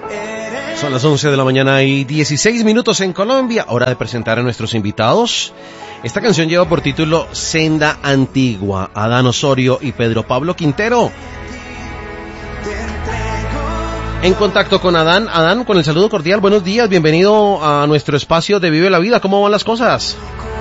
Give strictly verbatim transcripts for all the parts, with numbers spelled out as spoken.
Son las once de la mañana y dieciséis minutos en Colombia, hora de presentar a nuestros invitados. Esta canción lleva por título Senda Antigua, Adán Osorio y Pedro Pablo Quintero. En contacto con Adán, Adán, con el saludo cordial, buenos días, bienvenido a nuestro espacio de Vive la Vida, ¿cómo van las cosas?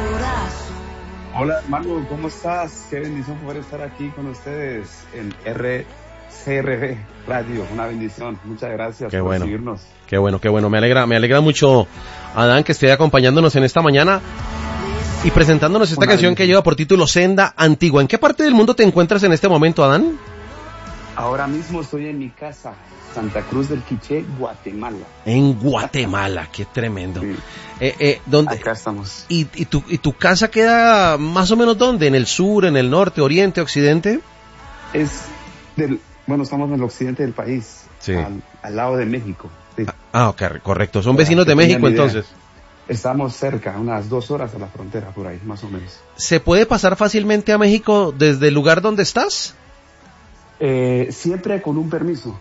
Hola hermano, ¿cómo estás? Qué bendición poder estar aquí con ustedes en R C R B Radio, una bendición, muchas gracias qué por bueno, recibirnos. Qué bueno, qué bueno, me alegra, me alegra mucho, Adán, que esté acompañándonos en esta mañana y presentándonos esta Una canción bendición. que lleva por título Senda Antigua. ¿En qué parte del mundo te encuentras en este momento, Adán? Ahora mismo estoy en mi casa, Santa Cruz del Quiché, Guatemala. En Guatemala, qué tremendo. Sí. Eh, eh, ¿dónde? Acá estamos. ¿Y, y, tu, ¿Y tu casa queda más o menos dónde? ¿En el sur, en el norte, oriente, occidente? Es del, bueno, estamos en el occidente del país, Sí. al, al lado de México. Sí. Ah, ok, correcto. Son Para vecinos que de México tengan idea. entonces. Estamos cerca, unas dos horas a la frontera por ahí, más o menos. ¿Se puede pasar fácilmente a México desde el lugar donde estás? Eh, siempre con un permiso.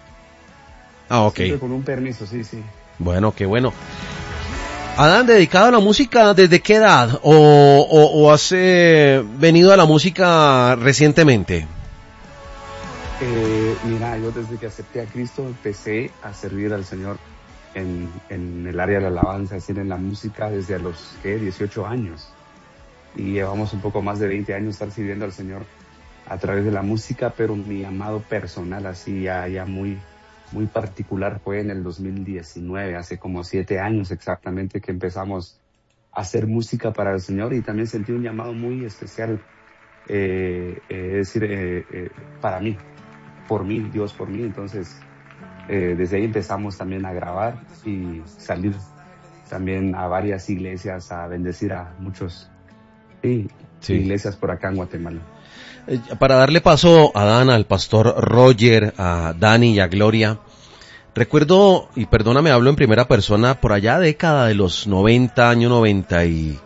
Ah, ok. Siempre con un permiso, sí, sí. Bueno, qué bueno. Adán, ¿dedicado a la música desde qué edad? ¿O, o, o has eh, venido a la música recientemente? Eh, mira, yo desde que acepté a Cristo empecé a servir al Señor en, en el área de la alabanza, es decir, en la música desde a los ¿qué? dieciocho años. Y llevamos un poco más de veinte años estar sirviendo al Señor a través de la música, pero mi llamado personal, así ya, ya muy, muy particular, fue en el dos mil diecinueve, hace como siete años exactamente que empezamos a hacer música para el Señor, y también sentí un llamado muy especial, eh, eh, es decir, eh, eh, para mí, por mí, Dios por mí. Entonces, eh, desde ahí empezamos también a grabar y salir también a varias iglesias a bendecir a muchos sí, Sí. iglesias por acá en Guatemala. Eh, Para darle paso a Dan, al pastor Roger, a Dani y a Gloria, recuerdo, y perdóname, hablo en primera persona, por allá década de los noventa, año noventa y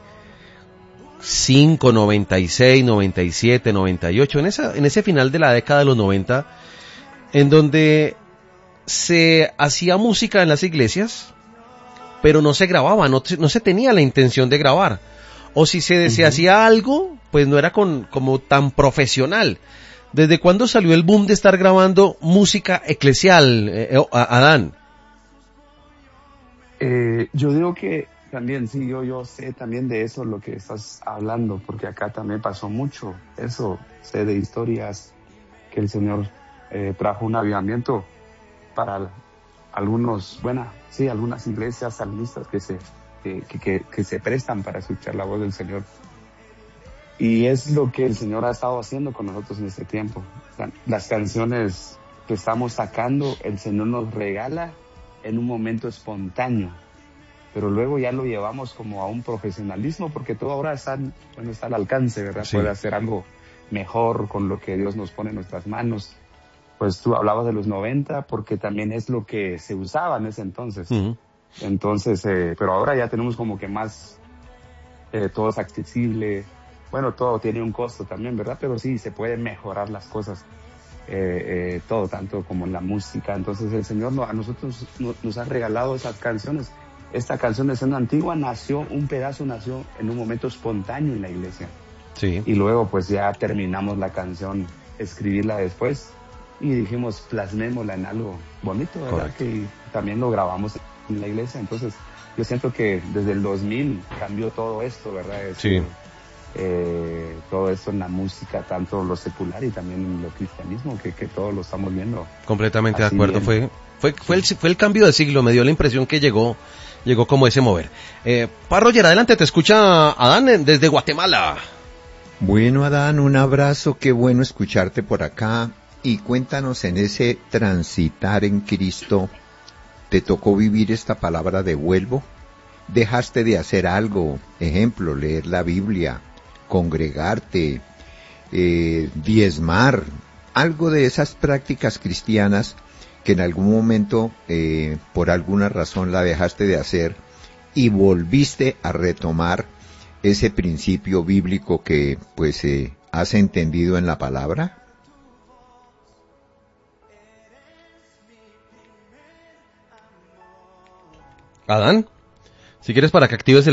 cinco, noventa y seis, noventa y siete, noventa y ocho, en esa, en ese final de la década de los noventa, en donde se hacía música en las iglesias, pero no se grababa, no, no se tenía la intención de grabar. O si se, uh-huh. se hacía algo, pues no era con, como tan profesional. ¿Desde cuándo salió el boom de estar grabando música eclesial, eh, eh, Adán? Eh, yo digo que también, sí, yo, yo sé también de eso lo que estás hablando, porque acá también pasó mucho eso. Sé de historias que el Señor eh, trajo un avivamiento para algunos, bueno, sí, algunas iglesias salmistas que se, que, que, que se prestan para escuchar la voz del Señor. Y es lo que el Señor ha estado haciendo con nosotros en este tiempo. Las canciones que estamos sacando, el Señor nos regala en un momento espontáneo, pero luego ya lo llevamos como a un profesionalismo, porque todo ahora está, bueno, está al alcance, ¿verdad? Sí. Puede hacer algo mejor con lo que Dios nos pone en nuestras manos. Pues tú hablabas de los noventa, porque también es lo que se usaba en ese entonces. Uh-huh. Entonces, eh, pero ahora ya tenemos como que más, eh, todo es accesible. Bueno, todo tiene un costo también, ¿verdad? Pero sí, se pueden mejorar las cosas, eh, eh, todo, tanto como en la música. Entonces el Señor no, a nosotros no, nos ha regalado esas canciones. Esta canción de Senda Antigua nació, un pedazo nació en un momento espontáneo en la iglesia. Sí. Y luego pues ya terminamos la canción, escribirla después, y dijimos, plasmémosla en algo bonito, ¿verdad? Correcto. Que también lo grabamos en la iglesia. Entonces yo siento que desde el dos mil cambió todo esto, ¿verdad? Es, sí. Eh, todo esto en la música, tanto lo secular y también en lo cristianismo, que, que todos lo estamos viendo. Completamente de acuerdo. Fue, fue, fue, el, fue el cambio de siglo, me dio la impresión que llegó, llegó como ese mover. Eh, Pa Roger, adelante, te escucha Adán desde Guatemala. Bueno, Adán, un abrazo, qué bueno escucharte por acá, y cuéntanos, en ese transitar en Cristo, ¿te tocó vivir esta palabra de vuelvo? ¿Dejaste de hacer algo? Ejemplo, leer la Biblia, congregarte, eh, diezmar, algo de esas prácticas cristianas que en algún momento, eh, por alguna razón la dejaste de hacer y volviste a retomar ese principio bíblico que pues eh, has entendido en la palabra. Adán, si quieres para que actives el